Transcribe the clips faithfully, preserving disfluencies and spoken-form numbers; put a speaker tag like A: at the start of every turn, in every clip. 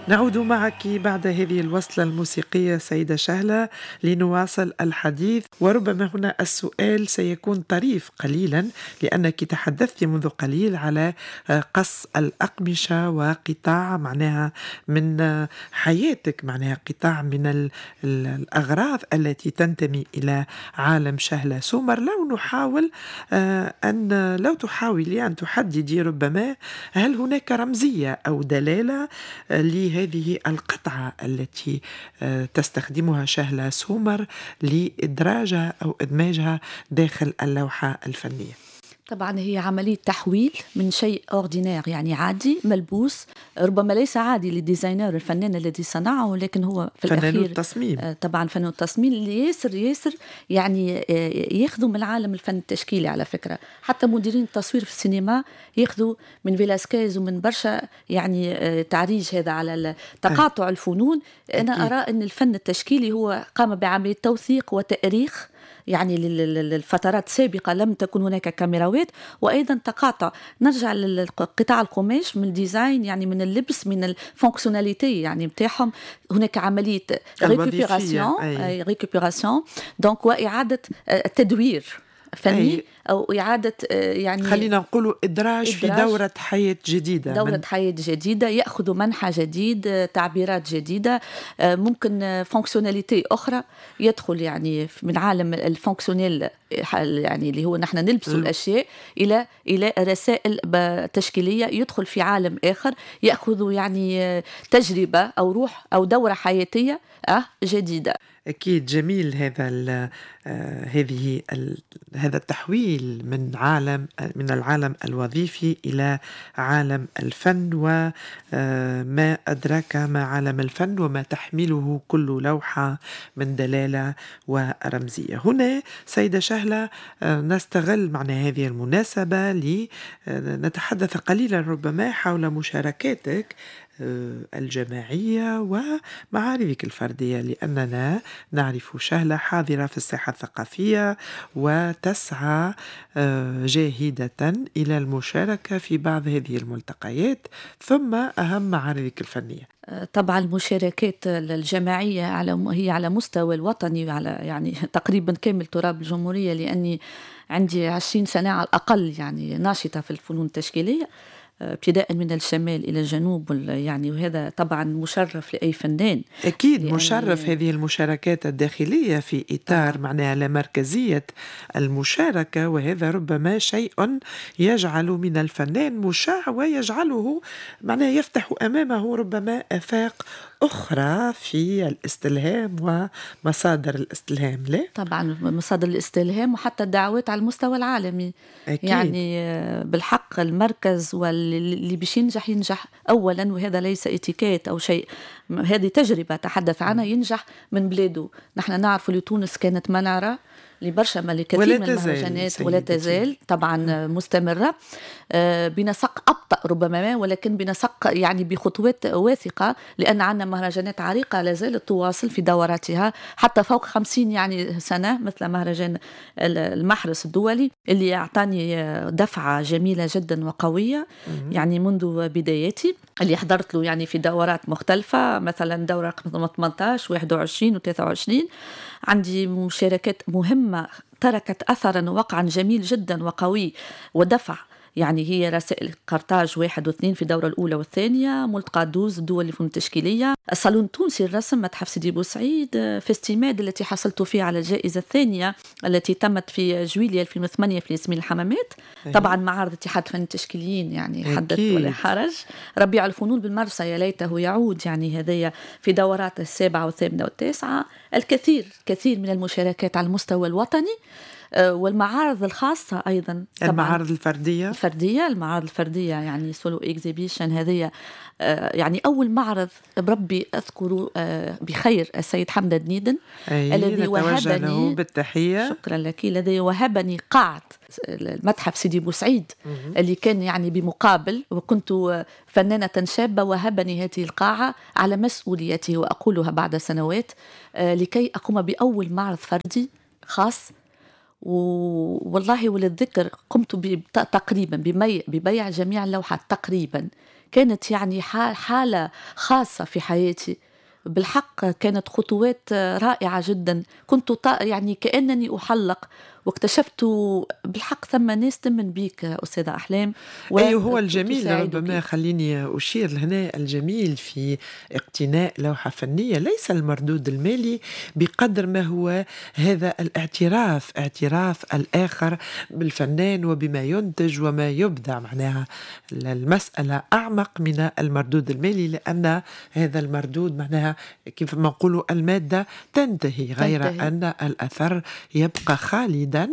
A: نعود معك بعد هذه الوصلة الموسيقية سيدة شهلة لنواصل الحديث، وربما هنا السؤال سيكون طريف قليلا لأنك تحدثت منذ قليل على قص الأقمشة وقطاع معناها من حياتك، معناها قطاع من ال- ال- الأغراض التي تنتمي إلى عالم شهلة سومر. لو نحاول آه، أن لو تحاولي أن تحددي ربما هل هناك رمزية أو دلالة آه، لهذه القطعة التي آه، تستخدمها شهلة سومر لإدراجها أو إدماجها داخل اللوحة الفنية؟
B: طبعا هي عملية تحويل من شيء أوردينير، يعني عادي ملبوس، ربما ليس عادي للديزاينر الفنان الذي صنعه، لكن هو في
A: فنان
B: الأخير
A: التصميم.
B: آه، طبعا فن التصميم اللي ياسر ياسر يعني آه، ياخذوا من عالم الفن التشكيلي. على فكرة حتى مديرين التصوير في السينما ياخذوا من فيلاسكيز ومن برشا يعني آه، تعريج هذا على ال- تقاطع الفنون. أنا
A: أكيد.
B: أرى أن الفن التشكيلي هو قام بعملية توثيق وتأريخ يعني لل- لل- للفترات سابقة لم تكن هناك كاميراوات، وأيضا تقاطع. نرجع للقطاع القماش من الديزاين، يعني من اللبس، من الفونكسيوناليتي يعني بتاعهم. هناك عملية
A: الوظيفية
B: ريكوبيراسيون
A: أي.
B: ريكوبيراسيون دونك وإعادة آه، التدوير فني
A: أي.
B: أو إعادة آه، يعني
A: خلينا نقول إدراج في
B: إدراج
A: دورة حياة جديدة
B: دورة
A: من
B: حياة جديدة، يأخذ منحى جديد، آه، تعبيرات جديدة، آه، ممكن فونكسيوناليتي أخرى يدخل يعني من عالم الفونكسيونيل يعني اللي هو نحن نلبس
A: ال-
B: الأشياء إلى إلى رسائل ب- تشكيلية، يدخل في عالم آخر، يأخذ يعني آه، تجربة أو روح أو دورة حياتية آه، جديدة.
A: أكيد جميل هذا ال- آه، هذه ال- هذا التحويل من عالم من العالم الوظيفي إلى عالم الفن، وما أدراك ما عالم الفن وما تحمله كل لوحة من دلالة ورمزية. هنا سيدة شهلة آه، نستغل معنى هذه المناسبة لنتحدث قليلا ربما حول مشاركاتك آه، الجماعية ومعارفك الفردية، لأننا نعرف شهلة حاضرة في الساحة الثقافية وتسعى آه، جاهدة إلى المشاركة في بعض هذه الملتقيات، ثم أهم معارفك الفنية.
B: آه، طبعا المشاركات الجماعية على هي على مستوى الوطني وعلى يعني تقريبا كامل تراب الجمهورية، لأني عندي عشرين سنة على الأقل يعني ناشطة في الفنون التشكيلية، ابتداء من الشمال إلى الجنوب وال- يعني وهذا طبعا مشرف لأي فنان.
A: أكيد مشرف
B: لأني
A: هذه المشاركات الداخلية في إطار
B: طبعا
A: معناها لمركزية المشاركة، وهذا ربما شيء يجعل من الفنان مشع ويجعله معناها يفتح أمامه ربما آفاق أخرى في الاستلهام ومصادر الاستلهام. لا
B: طبعا مصادر الاستلهام وحتى الدعوات على المستوى العالمي.
A: أكيد.
B: يعني آه، بالحق المركز واللي باش ينجح ينجح أولا، وهذا ليس اتيكيت أو شيء، م- هذه تجربة تحدث عنها، ينجح من بلاده. نحن نعرف اللي تونس كانت منارة لبرشا من
A: ولا
B: الكثير من
A: تزال
B: المهرجانات ولا
A: سيدتي.
B: تزال طبعا مستمرة، آه، بنسق أبطأ ربما ما، ولكن بنسق يعني بخطوات واثقة، لأن عندنا مهرجانات عريقة لا زالت تواصل في دوراتها حتى فوق خمسين يعني سنة، مثل مهرجان ال- المحرس الدولي اللي أعطاني آه، دفعة جميلة جدا وقوية
A: مهم.
B: يعني منذ بداياتي، اللي حضرت له يعني في دورات مختلفة، مثلا دورة رقم ثمانية عشر واحد وعشرين و ثلاثة وعشرين. عندي مشاركات مهمة تركت أثرا ووقعا جميل جدا وقوي ودفع. يعني هي رسائل قرطاج واحد واثنين في الدورة الأولى والثانية، ملتقى دوز الدول الفنون التشكيلية، الصالون التونسي الرسم، متحف سيدي بوسعيد، فيستيماد التي حصلت فيها على الجائزة الثانية التي تمت في جويليا ألفين وثمانية في ياسمين الحمامات.
A: أي.
B: طبعا معارض اتحاد فن التشكيليين يعني حدث ولا
A: أكيد.
B: حرج. ربيع الفنون بالمرسى يا ليته يعود، يعني هذايا في دورات السابعة والثامنة والتاسعة. الكثير كثير من المشاركات على المستوى الوطني، آه، والمعارض الخاصة أيضا طبعا
A: المعارض الفردية.
B: الفردية. المعارض الفردية يعني سولو إكزيبيشن هذه آه، يعني أول معرض بربي أذكر آه، بخير السيد حمد الدنيدن
A: أي
B: الذي
A: نتوجه له
B: وهبني،
A: بالتحية.
B: شكرا لك، الذي وهبني قاعة المتحف سيدي بوسعيد
A: مهم.
B: اللي كان يعني بمقابل، وكنت فنانة شابة، وهبني هذه القاعة على مسؤوليته وأقولها بعد سنوات، آه، لكي أقوم بأول معرض فردي خاص. والله وللذكر قمت ب- تقريبا بمي- ببيع جميع اللوحات تقريبا، كانت يعني ح- حالة خاصة في حياتي. بالحق كانت خطوات رائعة جدا. كنت ط- يعني كأنني أحلق، واكتشفت بالحق ثم ناس تمن بيك أستاذة أحلام
A: أيوه، هو الجميل ربما
B: وتساعدك.
A: خليني أشير هنا، الجميل في اقتناء لوحة فنية ليس المردود المالي بقدر ما هو هذا الاعتراف، اعتراف الآخر بالفنان وبما ينتج وما يبدع. معناها المسألة أعمق من المردود المالي، لأن هذا المردود معناها كيف ما نقولوا المادة تنتهي، غير
B: تنتهي.
A: أن الأثر يبقى خالدا،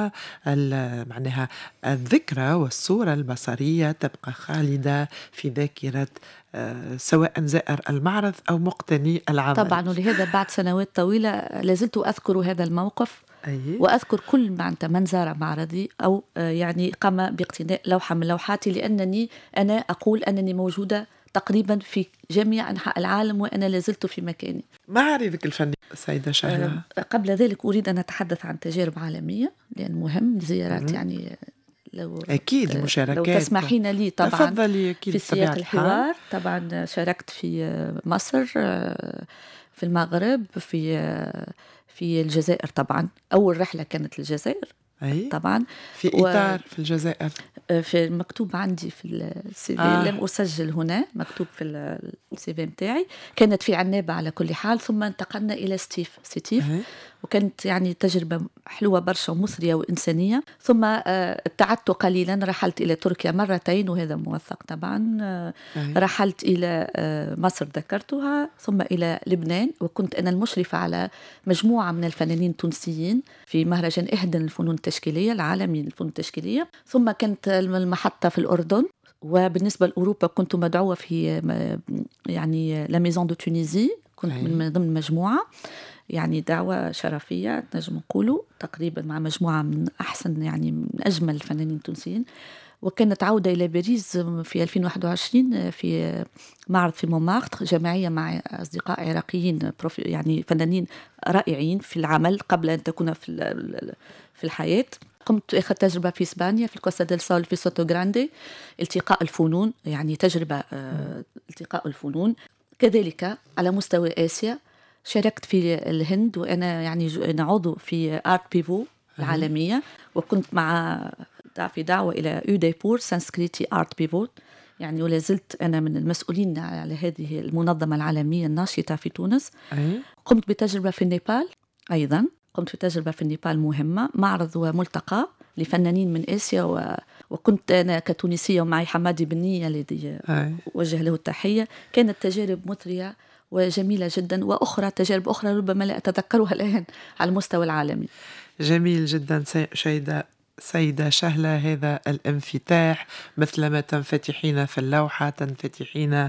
A: ومعناها الذكرى والصورة البصرية تبقى خالدة في ذاكرة آه، سواء زائر المعرض أو مقتني العمل.
B: طبعا، ولهذا بعد سنوات طويلة لازلت أذكر هذا الموقف،
A: أي.
B: وأذكر كل معناتها من زار معرضي أو آه، يعني قام باقتناء لوحة من لوحاتي، لأنني أنا أقول أنني موجودة تقريبا في جميع أنحاء العالم وأنا لازلت في مكاني.
A: معارضك الفنية سيدة شهلة.
B: آه، قبل ذلك أريد أن أتحدث عن تجارب عالمية، لأن مهم زيارات
A: مم.
B: يعني. لو
A: أكيد
B: لو
A: المشاركات.
B: تسمحين لي طبعا
A: تفضلي أكيد
B: في
A: بطبيعة
B: سياق
A: الحال.
B: الحوار. طبعا شاركت في آه، مصر، آه، في المغرب، في آه، في الجزائر. طبعا أول رحلة كانت الجزائر
A: أي.
B: طبعا.
A: في
B: و-
A: إطار في الجزائر.
B: آه، في مكتوب عندي في السي في،
A: آه.
B: لم أسجل هنا، مكتوب في السي في متاعي. كانت في عنابة على كل حال، ثم انتقلنا إلى ستيف ستيف
A: أي.
B: وكانت يعني تجربة حلوة برشا ومثرية وإنسانية. ثم آه، ابتعدت قليلا، رحلت إلى تركيا مرتين وهذا موثق طبعا. آه،
A: أي.
B: رحلت إلى آه، مصر ذكرتها، ثم إلى لبنان، وكنت أنا المشرفة على مجموعة من الفنانين التونسيين في مهرجان إهدن الفنون التشكيلية العالمي للفنون التشكيلية. ثم كانت المحطة في الأردن. وبالنسبة لأوروبا كنت مدعوة في م- يعني لا ميزون دو تونيزي، كنت
A: أي.
B: من ضمن مجموعة، يعني دعوة شرفية نجم نقولوا، تقريبا مع مجموعة من أحسن يعني من أجمل الفنانين التونسيين. وكانت عودة إلى باريس في ألفين وواحد وعشرين في معرض في مونمارتر، جماعية مع أصدقاء عراقيين بروفي- يعني فنانين رائعين في العمل قبل أن تكون في ال- في الحياة. قمت أخذ تجربة في إسبانيا في الكوستا ديل سول في سوتو جراندي، التقاء الفنون، يعني تجربة آه، التقاء الفنون. كذلك على مستوى آسيا شاركت في الهند، وأنا يعني ج- أنا عضو في آرت بيفو العالمية، وكنت مع دع- في دعوة إلى أوديبور سانسكريتي آرت بيفو، يعني ولا زلت أنا من المسؤولين على هذه المنظمة العالمية الناشطة في تونس.
A: أي.
B: قمت بتجربة في النيبال أيضا، قمت في تجربة في النيبال مهمة، معرض وملتقى لفنانين من آسيا. و... وكنت أنا كتونسية ومعي حمادي بنية الذي
A: أي.
B: وجه له التحية. كانت تجارب مثرية وجميلة جدا، وأخرى تجارب أخرى ربما لا أتذكرها الآن على المستوى العالمي.
A: جميل جدا سي- شيدة سيدة شهلة، هذا الانفتاح مثلما تنفتحين في اللوحة تنفتحين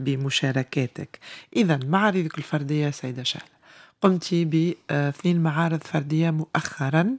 A: بمشاركاتك. إذا معارضك الفردية سيدة شهلة، قمت باثنين معارض فردية مؤخرا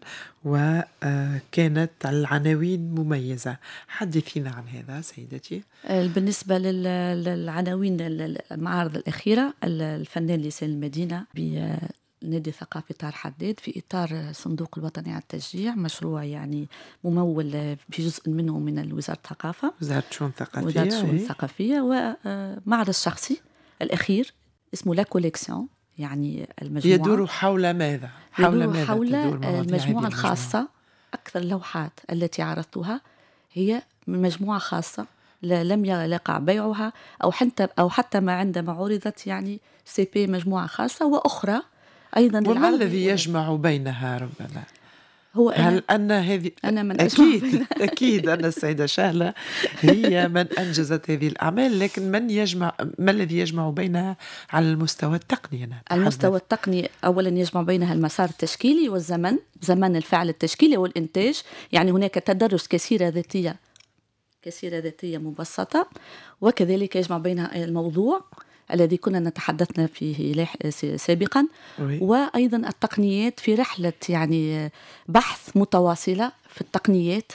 A: وكانت العناوين مميزة، حدثينا عن هذا سيدتي.
B: آه، بالنسبة لل- للعناوين المعارض الأخيرة، الفنان لسان المدينة بنادي ثقافي طار حداد في إطار الصندوق الوطني على التشجيع، مشروع يعني ممول بجزء منه من وزارة الثقافة،
A: وزارة شؤون ثقافية.
B: وزارة الشؤون
A: أي.
B: الثقافية. ومعرض شخصي الأخير اسمه لا كوليكسيون، يعني المجموعة
A: يدور حول ماذا؟ حول
B: يدور
A: ماذا
B: حول
A: تدور مواضيع هذه
B: المجموعة الخاصة. أكثر اللوحات التي عرضتها هي من مجموعة خاصة لا- لم يقع بيعها، أو حتى أو حتى ما عندما عرضت يعني سي بي مجموعة خاصة، وأخرى أيضا
A: وما
B: للعرض
A: الذي
B: والعرض.
A: يجمع بينها ربما؟
B: هو أنا
A: هل أن هذه
B: أنا من أجمع
A: أكيد
B: بينها.
A: أكيد أن السيدة شهلة هي من أنجزت هذه الأعمال، لكن من يجمع ما الذي يجمع بينها على المستوى التقني؟ أنا
B: على المستوى التقني أولا يجمع بينها المسار التشكيلي والزمن، زمن الفعل التشكيلي والإنتاج، يعني هناك تدرج كسيرة ذاتية كسيرة ذاتية مبسطة. وكذلك يجمع بينها الموضوع الذي كنا نتحدثنا فيه لاح- سابقا،
A: وي.
B: وأيضا التقنيات في رحلة يعني بحث متواصلة في التقنيات،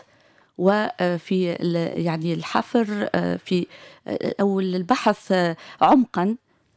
B: وفي ال- يعني الحفر في أو البحث عمقا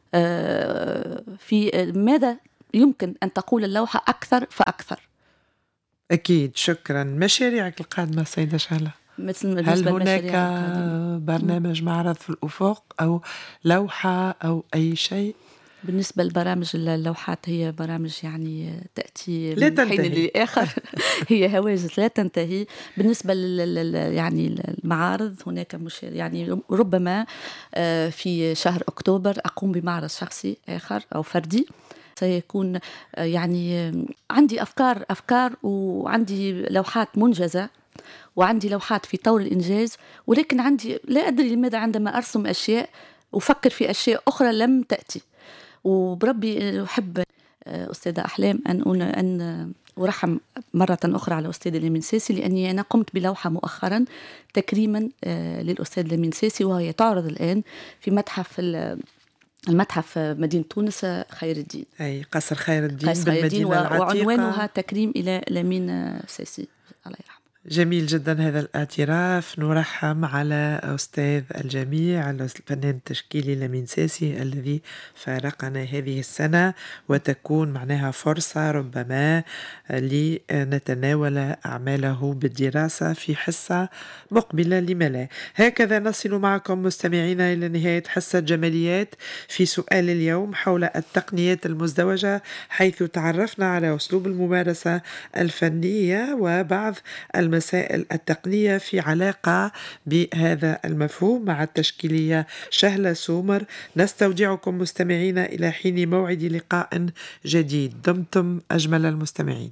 B: في ماذا يمكن أن تقول اللوحة أكثر فأكثر.
A: أكيد. شكرا. مشاريعك القادمة سيدة شهلة؟
B: مثل
A: هل
B: بالنسبة
A: هناك
B: للمشاريع الأكاديمية.
A: برنامج معرض في الأفق أو لوحة أو أي شيء؟
B: بالنسبة لبرامج اللوحات هي برامج يعني تأتي
A: لا
B: من حين
A: تنتهي.
B: لآخر. هي هواجس لا تنتهي. بالنسبة لل لل- يعني المعارض هناك مش يعني ربما آه، في شهر أكتوبر أقوم بمعرض شخصي آخر أو فردي سيكون آه، يعني آه، عندي أفكار أفكار وعندي لوحات منجزة وعندي لوحات في طور الإنجاز، ولكن عندي لا أدري لماذا عندما أرسم أشياء أفكر في أشياء أخرى لم تأتي. وبربي أحب آه، أستاذة أحلام أن أن- أن أرحم مرة أخرى على أستاذ لمين ساسي، لأني أنا قمت بلوحة مؤخرا تكريما آه، للأستاذ لمين ساسي، وهي تعرض الآن في متحف ال- المتحف مدينة تونس آه، خير الدين
A: أي قصر خير الدين
B: قيس خير الدين،
A: بالمدينة
B: و- وعنوانها
A: العتيقة.
B: تكريم إلى لمين ساسي الله يرحمه.
A: جميل جدا هذا الاعتراف. نرحم على أستاذ الجميع الفنان التشكيلي لمين ساسي الذي فارقنا هذه السنة، وتكون معناها فرصة ربما لنتناول أعماله بالدراسة في حصة مقبلة، لما لا. هكذا نصل معكم مستمعينا إلى نهاية حصة جماليات في سؤال اليوم حول التقنيات المزدوجة، حيث تعرفنا على أسلوب الممارسة الفنية وبعض المسائل التقنية في علاقة بهذا المفهوم مع التشكيلية شهلة سومر. نستودعكم مستمعين إلى حين موعد لقاء جديد. دمتم أجمل المستمعين.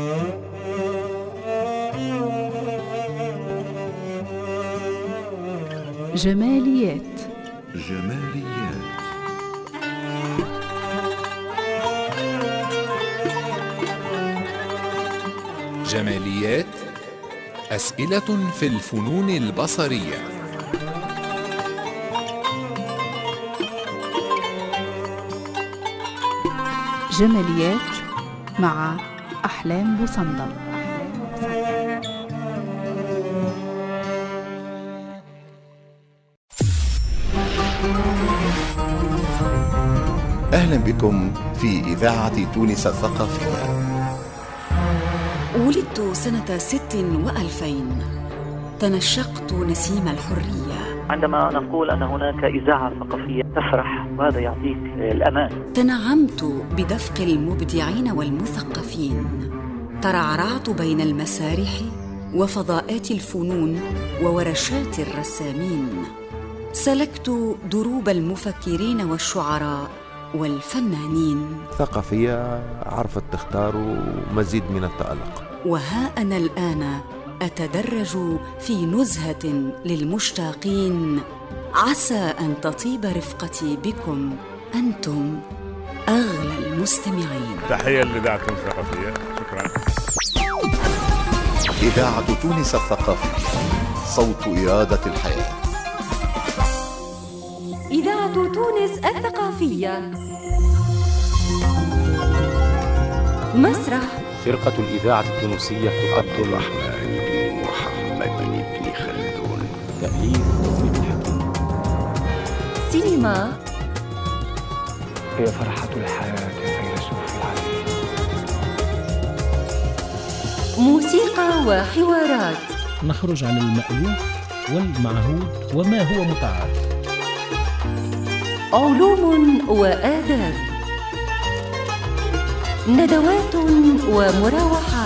C: جماليات.
D: جماليات.
E: جماليات، أسئلة في الفنون البصرية.
C: جماليات مع أحلام بوصندل.
F: أهلا بكم في إذاعة تونس الثقافية.
G: ولدت سنة ست وألفين، تنشقت نسيم الحرية.
H: عندما نقول أن هناك إذاعة ثقافية تفرح، وهذا يعطيك الأمان.
G: تنعمت بدفق المبدعين والمثقفين، ترعرعت بين المسارح وفضاءات الفنون وورشات الرسامين، سلكت دروب المفكرين والشعراء والفنانين.
I: ثقافية عرفت تختار مزيد من التألق.
G: وها أنا الآن أتدرج في نزهة للمشتاقين، عسى أن تطيب رفقتي بكم أنتم أغلى المستمعين.
J: تحية لإذاعة تونس الثقافية. شكرا.
F: إذاعة تونس الثقافية، صوت إرادة الحياة.
G: إذاعة تونس الثقافية. مسرح
K: فرقة الإذاعة التونسية
L: عبد الرحمن بن محمد بن خلدون.
K: تأليف
G: سينما.
L: هي فرحة الحياة فيلسوف العالم.
G: موسيقى وحوارات.
M: نخرج عن المألوف والمعهود وما هو متعارف.
G: علوم وآداب، ندوات ومراوحات.